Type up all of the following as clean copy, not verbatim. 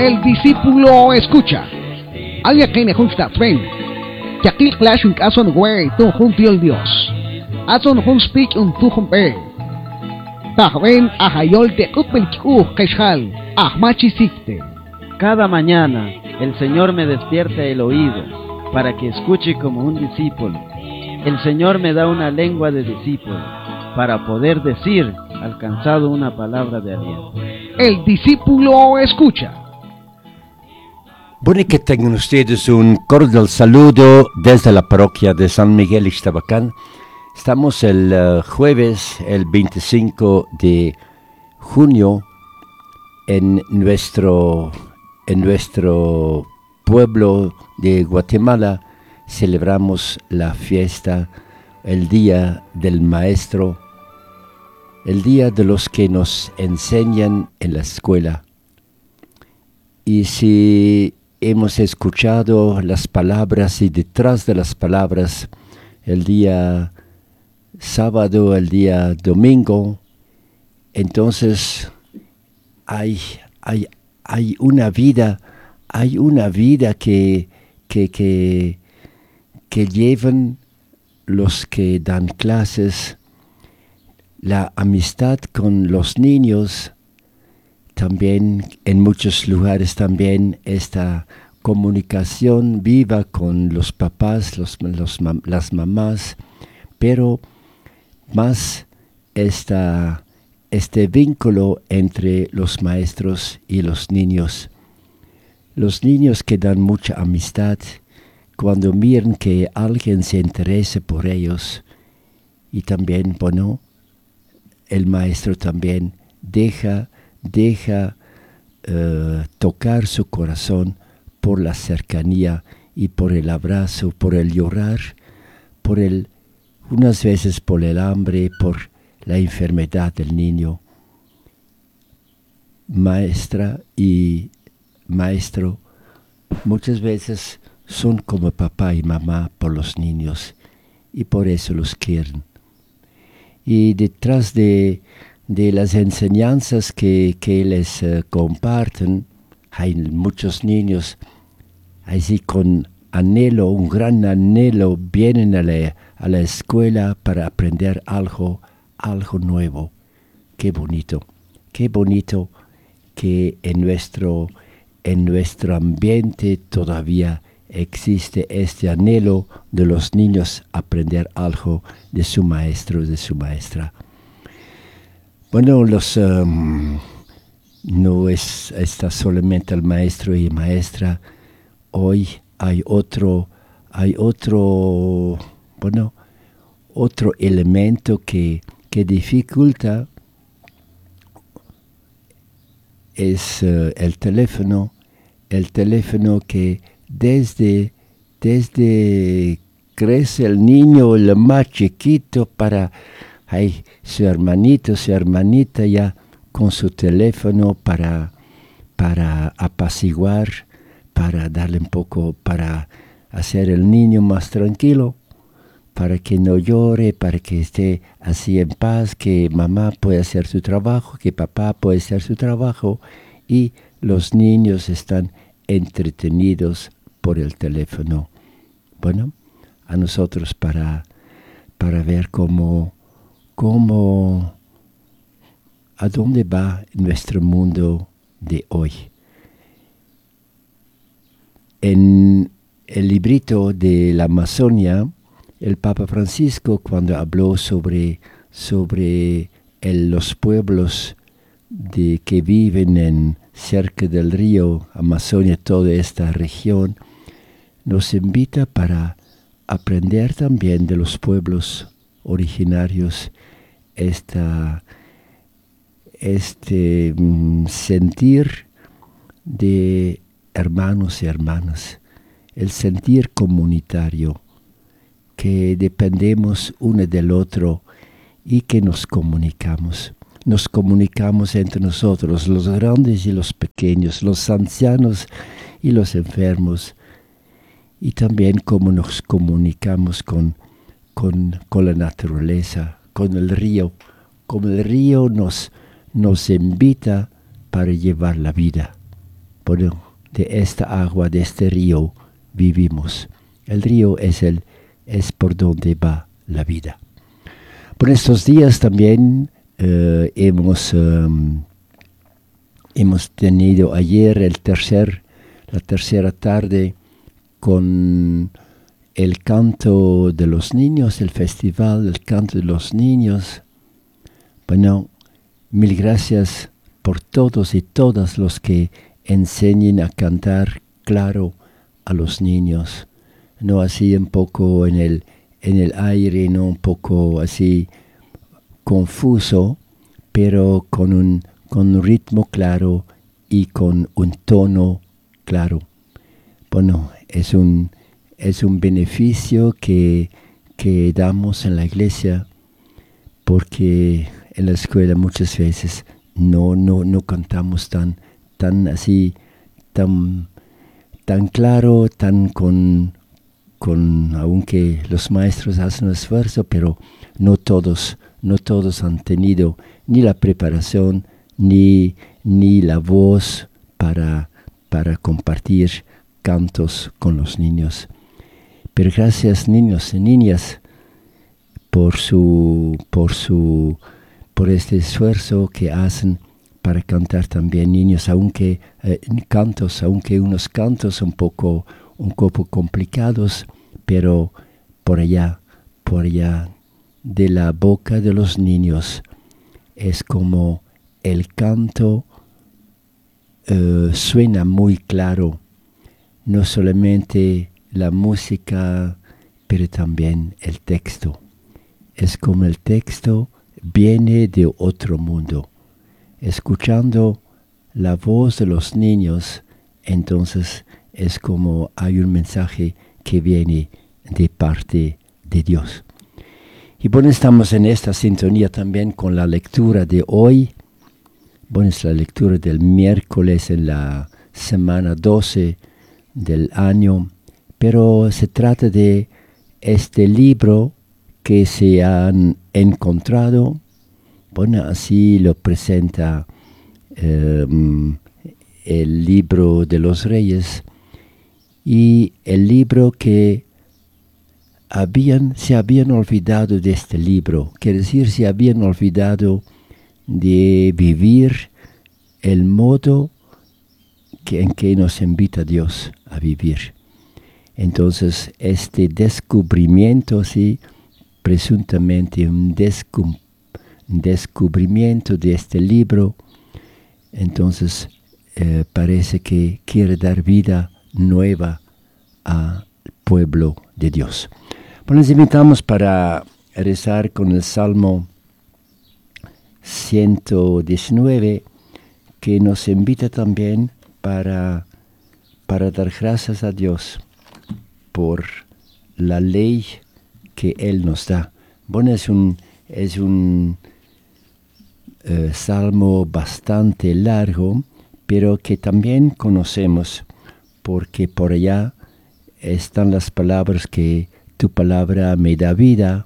El discípulo escucha. Alguien que me gusta tren. Que aquí clash un caso en güey, tú junto el Dios. Azon hun speak un tu humpe. Tajben ajayol de kupel keshal. Ahmachi sikte. Cada mañana el Señor me despierta el oído para que escuche como un discípulo. El Señor me da una lengua de discípulo para poder decir, alcanzado una palabra de aliento. El discípulo escucha. Bueno, que tengan ustedes un cordial saludo desde la parroquia de San Miguel Ixtabacán. Estamos el jueves, el 25 de junio, en nuestro pueblo de Guatemala. Celebramos la fiesta, el Día del Maestro, el Día de los que nos enseñan en la escuela. Y si hemos escuchado las palabras y detrás de las palabras, el día sábado, el día domingo, entonces hay una vida que llevan los que dan clases, la amistad con los niños. También en muchos lugares también esta comunicación viva con los papás, las mamás, pero más este vínculo entre los maestros y los niños. Los niños que dan mucha amistad cuando miran que alguien se interese por ellos, y también, bueno, el maestro también deja tocar su corazón por la cercanía y por el abrazo, por el llorar, unas veces por el hambre, por la enfermedad del niño. Maestra y maestro muchas veces son como papá y mamá por los niños y por eso los quieren. Y detrás de las enseñanzas que les comparten, hay muchos niños así con anhelo, un gran anhelo, vienen a la escuela para aprender algo nuevo. Qué bonito que en nuestro ambiente todavía existe este anhelo de los niños aprender algo de su maestro, de su maestra. Bueno, no está solamente el maestro y maestra. Hoy hay otro elemento que dificulta, es el teléfono que desde crece el niño, el más chiquito, para su hermanito, su hermanita ya con su teléfono para apaciguar, para darle un poco, para hacer el niño más tranquilo, para que no llore, para que esté así en paz, que mamá puede hacer su trabajo, que papá puede hacer su trabajo, y los niños están entretenidos por el teléfono. Bueno, a nosotros para ver a dónde va nuestro mundo de hoy. En el librito de la Amazonia, el Papa Francisco, cuando habló sobre los pueblos que viven cerca del río Amazonia, toda esta región, nos invita para aprender también de los pueblos originarios sentir de hermanos y hermanas, el sentir comunitario, que dependemos uno del otro y que nos comunicamos entre nosotros, los grandes y los pequeños, los ancianos y los enfermos, y también cómo nos comunicamos con la naturaleza, con el río, como el río nos invita para llevar la vida. Bueno, de esta agua, de este río, vivimos. El río es por donde va la vida. Por estos días también hemos tenido ayer la tercera tarde con el canto de los niños, el festival del canto de los niños. Bueno, mil gracias por todos y todas los que enseñen a cantar claro a los niños. No así un poco en el aire, no un poco así confuso, pero con un ritmo claro y con un tono claro. Bueno, es un beneficio que damos en la iglesia, porque en la escuela muchas veces no cantamos tan así, tan claro, tan con aunque los maestros hacen un esfuerzo, pero no todos han tenido ni la preparación ni la voz para compartir cantos con los niños. Pero gracias, niños y niñas, por este esfuerzo que hacen para cantar también, niños, aunque unos cantos un poco complicados, pero por allá de la boca de los niños es como el canto suena muy claro, no solamente la música, pero también el texto. Es como el texto viene de otro mundo. Escuchando la voz de los niños, entonces es como hay un mensaje que viene de parte de Dios. Y bueno, estamos en esta sintonía también con la lectura de hoy. Bueno, es la lectura del miércoles en la semana 12 del año, pero se trata de este libro que se han encontrado. Bueno, así lo presenta el libro de los Reyes, y el libro que se habían olvidado de este libro, quiere decir, se habían olvidado de vivir el modo en que nos invita Dios a vivir. Entonces, este descubrimiento, sí, presuntamente un descubrimiento de este libro, entonces parece que quiere dar vida nueva al pueblo de Dios. Bueno, les invitamos para rezar con el Salmo 119, que nos invita también para dar gracias a Dios por la ley que Él nos da. Bueno, es un salmo bastante largo, pero que también conocemos, porque por allá están las palabras que tu palabra me da vida.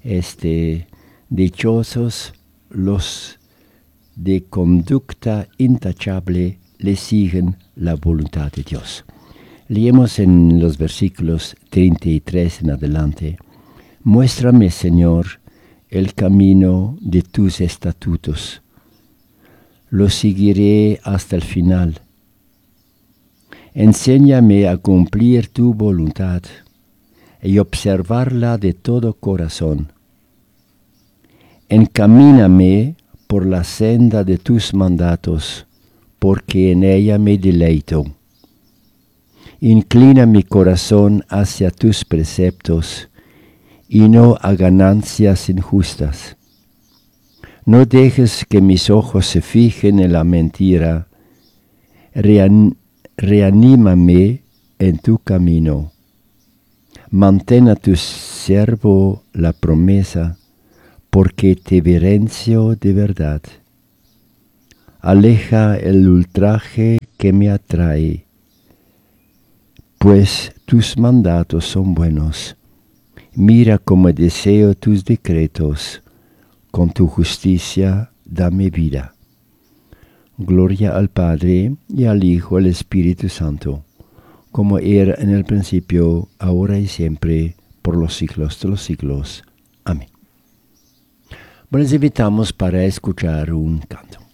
Dichosos los de conducta intachable, le siguen la voluntad de Dios. Leemos en los versículos 33 en adelante. Muéstrame, Señor, el camino de tus estatutos. Lo seguiré hasta el final. Enséñame a cumplir tu voluntad y observarla de todo corazón. Encamíname por la senda de tus mandatos, porque en ella me deleito. Inclina mi corazón hacia tus preceptos, y no a ganancias injustas. No dejes que mis ojos se fijen en la mentira. Reanímame en tu camino. Mantén a tu siervo la promesa, porque te verencio de verdad. Aleja el ultraje que me atrae, pues tus mandatos son buenos. Mira cómo deseo tus decretos, con tu justicia dame vida. Gloria al Padre, y al Hijo, y al Espíritu Santo, como era en el principio, ahora y siempre, por los siglos de los siglos. Amén. Bueno, les invitamos para escuchar un canto.